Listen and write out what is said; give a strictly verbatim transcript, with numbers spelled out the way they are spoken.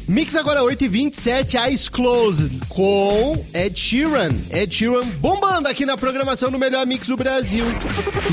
Mix agora oito e vinte e sete, Eyes Closed, com Ed Sheeran. Ed Sheeran bombando aqui na programação do Melhor Mix do Brasil.